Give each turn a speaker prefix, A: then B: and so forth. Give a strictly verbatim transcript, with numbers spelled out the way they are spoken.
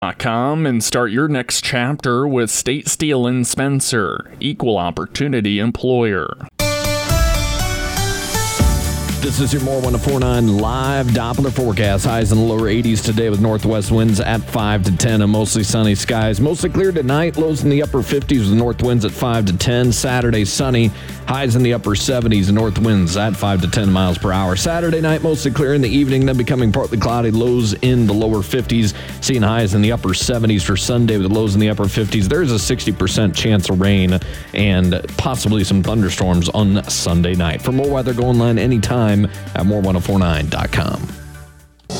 A: Com and start your next chapter with State Steel and Spencer, equal opportunity employer.
B: This is your More one oh four point nine live Doppler forecast. Highs in the lower eighties today with northwest winds at five to ten and mostly sunny skies. Mostly clear tonight. Lows in the upper fifties with north winds at five to ten. Saturday sunny. Highs in the upper seventies and north winds at five to ten miles per hour. Saturday night mostly clear in the evening, then becoming partly cloudy. Lows in the lower fifties. Seeing highs in the upper seventies for Sunday with lows in the upper fifties. There's a sixty percent chance of rain and possibly some thunderstorms on Sunday night. For more weather, go online anytime at more ten forty-nine dot com.